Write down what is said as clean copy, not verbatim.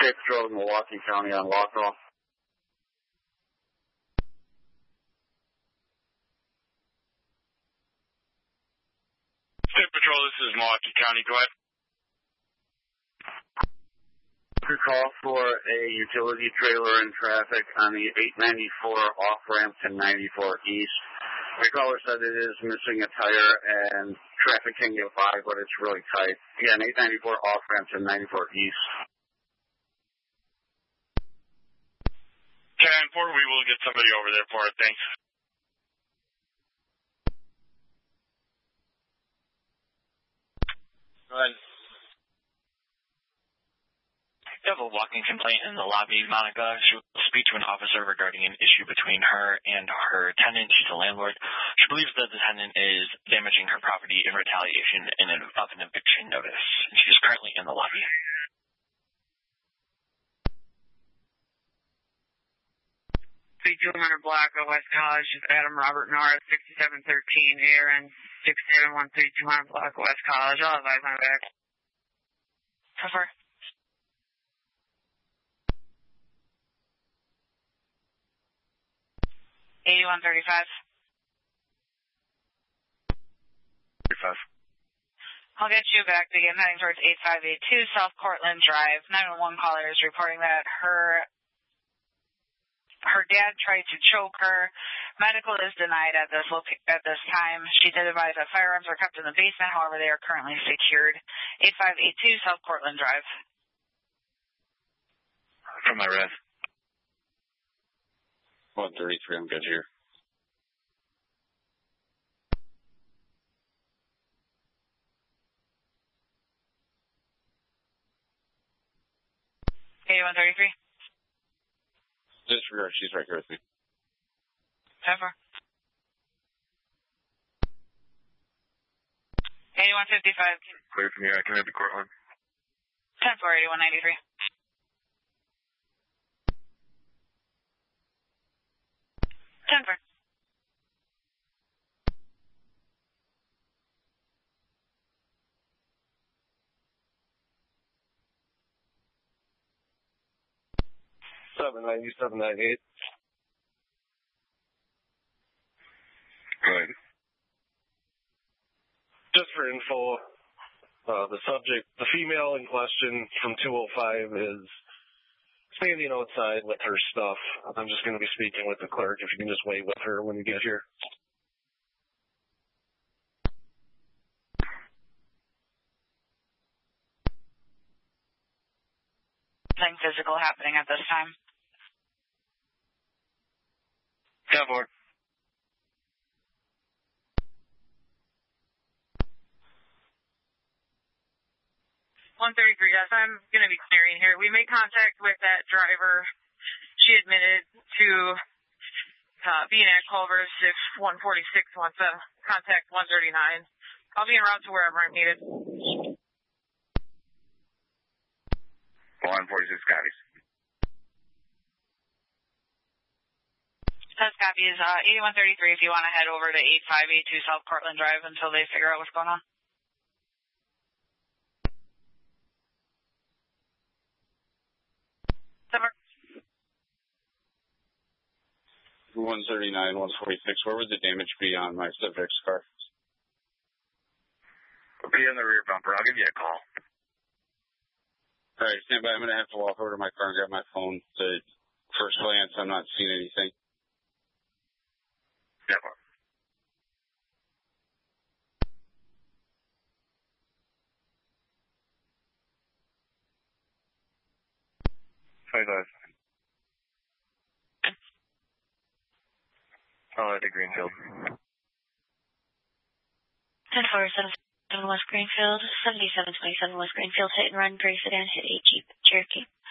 State Patrol in Milwaukee County on law call. State Patrol, this is Milwaukee County. Go ahead. To call for a utility trailer in traffic on the 894 off-ramp to 94 East. The caller said it is missing a tire and traffic can get by, but it's really tight. Again, 894 off-ramp to 94 East. 10-4, we will get somebody over there for it. Thanks. Go ahead. You have a walking complaint in the lobby, Monica. She will speak to an officer regarding an issue between her and her tenant. She's a landlord. She believes that the tenant is damaging her property in retaliation of an eviction notice. And she is currently in the lobby. C200 block of West College, Adam Robert Norris, 6713 ARN 6713 200 block of West College. I'll advise my back. Cover. 8135. 35. I'll get you back to get heading towards 8582 South Cortland Drive. 911 caller is reporting that her dad tried to choke her. Medical is denied at this time. She did advise that firearms are kept in the basement. However, they are currently secured. 8582 South Cortland Drive. From my res. 133, I'm good here. Okay, 133. Disregard, she's right here with me. Cover. 8155. Clear from here. I can head to Cortland. 10-4, 8193. 10-4. $790-798. Good. Just for info, the subject, the female in question from 205 is standing outside with her stuff. I'm just going to be speaking with the clerk. If you can just wait with her when you get here. Nothing physical happening at this time. 10-4. 133, yes, I'm going to be clearing here. We made contact with that driver. She admitted to being at Culver's if 146 wants to contact 139. I'll be en route to wherever I'm needed. 146 copies. That's copies. 8133 if you want to head over to 8582 South Cortland Drive until they figure out what's going on. 139, 146. Where would the damage be on my Civic's car? I'll be in the rear bumper. I'll give you a call. All right, stand by. I'm going to have to walk over to my car and grab my phone. To first glance, I'm not seeing anything. Yeah. 25. To Greenfield. 10-4, 77 West Greenfield, 7727 West Greenfield, hit and run, gray sedan, hit a Jeep Cherokee.